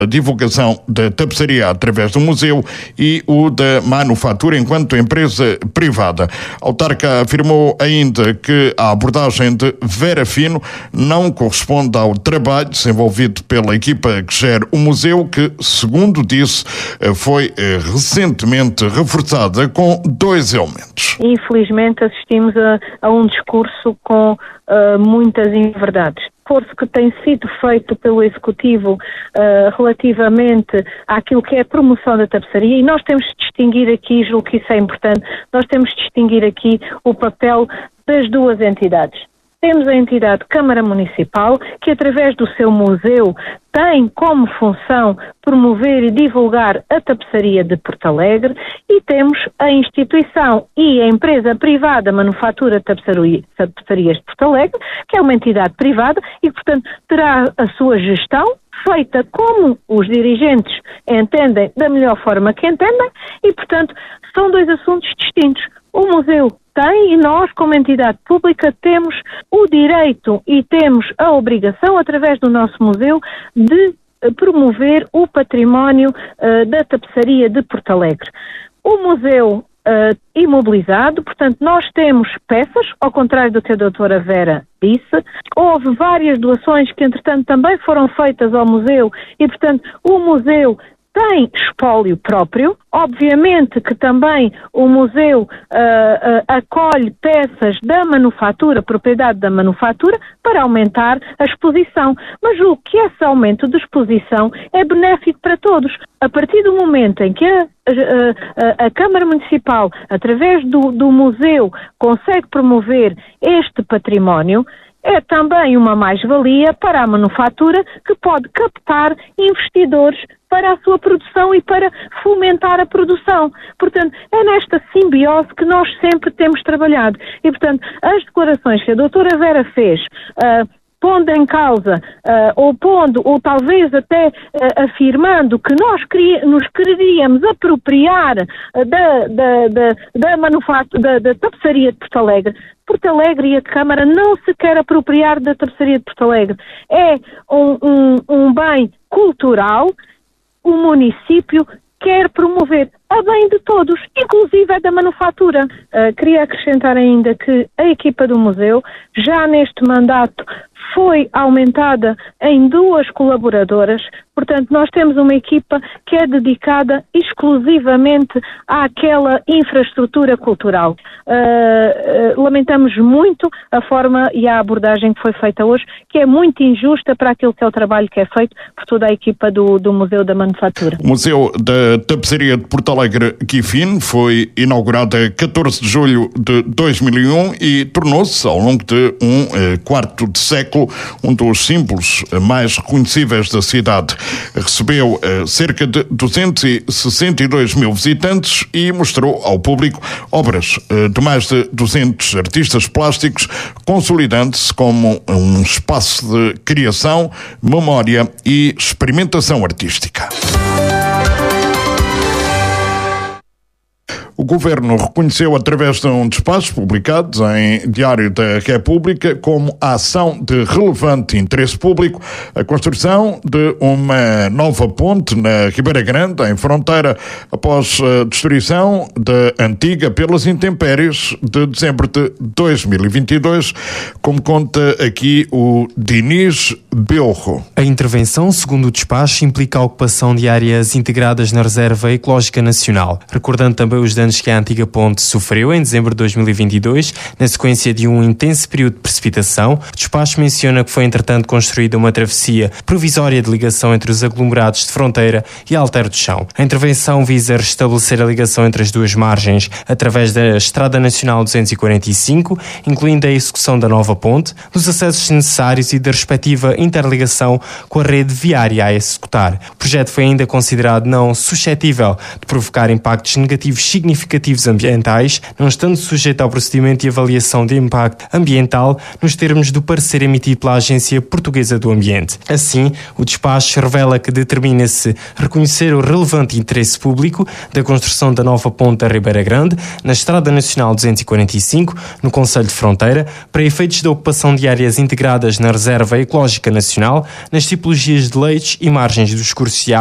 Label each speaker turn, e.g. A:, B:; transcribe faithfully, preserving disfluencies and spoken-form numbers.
A: a divulgação da tapeçaria através do museu e o da manufatura enquanto empresa privada. A autarca afirmou ainda que a abordagem de Vera Fino não corresponde ao trabalho desenvolvido pela equipa que gera o museu, que, segundo disse, foi recentemente reforçada com dois elementos.
B: Infelizmente assistimos a, a um discurso com uh, muitas inverdades. O esforço que tem sido feito pelo Executivo uh, relativamente àquilo que é a promoção da tapeçaria, e nós temos de distinguir aqui, julgo que isso é importante, nós temos de distinguir aqui o papel das duas entidades. Temos a entidade Câmara Municipal, que através do seu museu tem como função promover e divulgar a tapeçaria de Porto Alegre, e temos a instituição e a empresa privada Manufatura Tapeçarias de Porto Alegre, que é uma entidade privada e, portanto, terá a sua gestão feita como os dirigentes entendem, da melhor forma que entendem, e, portanto, são dois assuntos distintos. O museu tem, e nós, como entidade pública, temos o direito e temos a obrigação, através do nosso museu, de promover o património uh, da tapeçaria de Porto Alegre. O museu uh, imobilizado, portanto, nós temos peças, ao contrário do que a doutora Vera disse. Houve várias doações que, entretanto, também foram feitas ao museu e, portanto, o museu tem espólio próprio. Obviamente que também o museu uh, uh, acolhe peças da manufatura, propriedade da manufatura, para aumentar a exposição. Mas o que esse aumento de exposição é benéfico para todos. A partir do momento em que a, a, a Câmara Municipal, através do, do museu, consegue promover este património, é também uma mais-valia para a manufatura, que pode captar investidores para a sua produção e para fomentar a produção. Portanto, é nesta simbiose que nós sempre temos trabalhado. E, portanto, as declarações que a doutora Vera fez, uh, pondo em causa, uh, ou pondo, ou talvez até uh, afirmando que nós queria, nos queríamos apropriar uh, da, da, da, da, manufatura, da, da tapeçaria de Porto Alegre. Porto Alegre e a Câmara não se quer apropriar da tapeçaria de Porto Alegre. É um, um, um bem cultural. O município quer promover a bem de todos, inclusive a da manufatura. Uh, queria acrescentar ainda que a equipa do museu, já neste mandato, foi aumentada em duas colaboradoras. Portanto, nós temos uma equipa que é dedicada exclusivamente àquela infraestrutura cultural. Uh, uh, lamentamos muito a forma e a abordagem que foi feita hoje, que é muito injusta para aquilo que é o trabalho que é feito por toda a equipa do, do Museu da Manufatura.
A: O Museu da Tapeçaria de Porto Alegre, Quifin, foi inaugurado a catorze de julho de dois mil e um e tornou-se, ao longo de um eh, quarto de século, um dos símbolos mais reconhecíveis da cidade. Recebeu eh, cerca de duzentos e sessenta e dois mil visitantes e mostrou ao público obras eh, de mais de duzentos artistas plásticos, consolidando-se como um espaço de criação, memória e experimentação artística. O Governo reconheceu, através de um despacho publicado em Diário da República, como a ação de relevante interesse público a construção de uma nova ponte na Ribeira Grande, em fronteira, após a destruição da antiga pelas intempéries de dezembro de dois mil e vinte e dois, como conta aqui o Diniz Belro.
C: A intervenção, segundo o despacho, implica a ocupação de áreas integradas na Reserva Ecológica Nacional, recordando também os danos que a antiga ponte sofreu em dezembro de dois mil e vinte e dois, na sequência de um intenso período de precipitação. O despacho menciona que foi, entretanto, construída uma travessia provisória de ligação entre os aglomerados de fronteira e Alter do Chão. A intervenção visa restabelecer a ligação entre as duas margens através da Estrada Nacional duzentos e quarenta e cinco, incluindo a execução da nova ponte, dos acessos necessários e da respectiva interligação com a rede viária a executar. O projeto foi ainda considerado não suscetível de provocar impactos negativos significativos justificativos ambientais, não estando sujeito ao procedimento de avaliação de impacto ambiental nos termos do parecer emitido pela Agência Portuguesa do Ambiente. Assim, o despacho revela que determina-se reconhecer o relevante interesse público da construção da nova ponte da Ribeira Grande, na Estrada Nacional duzentos e quarenta e cinco, no concelho de Fronteira, para efeitos da ocupação de áreas integradas na Reserva Ecológica Nacional, nas tipologias de leitos e margens dos cursos